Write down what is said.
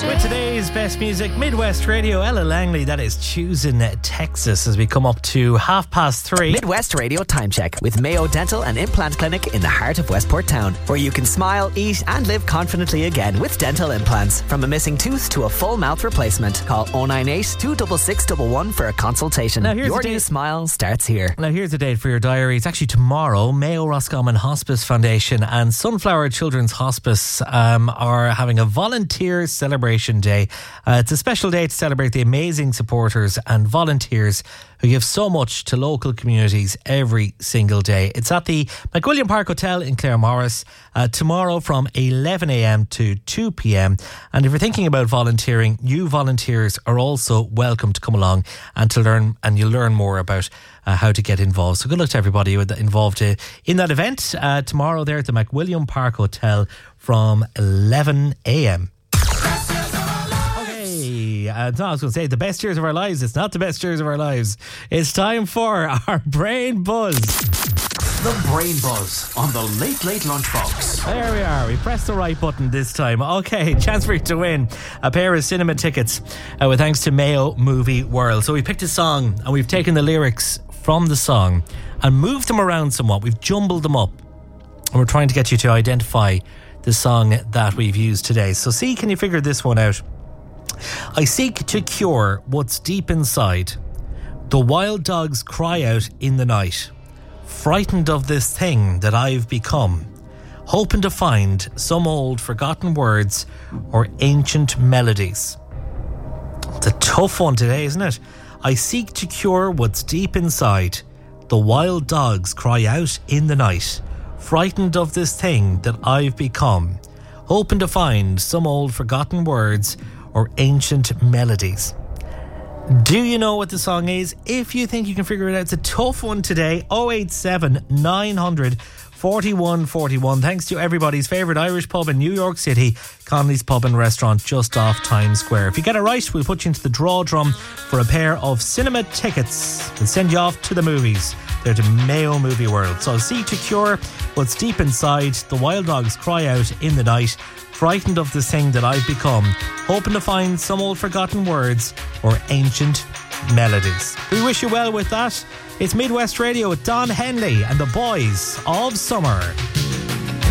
With today's best music, Midwest Radio, Ella Langley, that is choosing Texas as we come up to 3:30. Midwest Radio Time Check with Mayo Dental and Implant Clinic in the heart of Westport Town, where you can smile, eat and live confidently again with dental implants. From a missing tooth to a full mouth replacement, call 098 266 11 for a consultation. Now, here's your the new date. smile starts here. Now here's the date for your diary. It's actually tomorrow. Mayo Roscommon Hospice Foundation and Sunflower Children's Hospice are having a volunteer celebration day. It's a special day to celebrate the amazing supporters and volunteers who give so much to local communities every single day. It's at the McWilliam Park Hotel in Claremorris tomorrow from 11 a.m. to 2 p.m. And if you're thinking about volunteering, you volunteers are also welcome to come along and to learn, and you'll learn more about how to get involved. So good luck to everybody involved in that event tomorrow there at the McWilliam Park Hotel from 11 a.m. I was going to say the best years of our lives. It's not the best years of our lives. It's time for our Brain Buzz. The Brain Buzz on the Late Late Lunchbox. There we are. We pressed the right button this time. Okay, chance for you to win a pair of cinema tickets with thanks to Mayo Movie World. So we picked a song and we've taken the lyrics from the song and moved them around somewhat. We've jumbled them up and we're trying to get you to identify the song that we've used today. So see, can you figure this one out? I seek to cure what's deep inside. The wild dogs cry out in the night, frightened of this thing that I've become, hoping to find some old forgotten words or ancient melodies. It's a tough one today, isn't it? I seek to cure what's deep inside. The wild dogs cry out in the night, frightened of this thing that I've become, hoping to find some old forgotten words or ancient melodies. Do you know what the song is? If you think you can figure it out, it's a tough one today. 087 900 4141. Thanks to everybody's favourite Irish pub in New York City, Connolly's Pub and Restaurant, just off Times Square. If you get it right, we'll put you into the draw drum for a pair of cinema tickets and send you off to the movies. They're to Mayo Movie World. So seek to cure what's deep inside. The wild dogs cry out in the night, frightened of this thing that I've become, hoping to find some old forgotten words or ancient melodies. We wish you well with that. It's Midwest Radio with Don Henley and the Boys of Summer.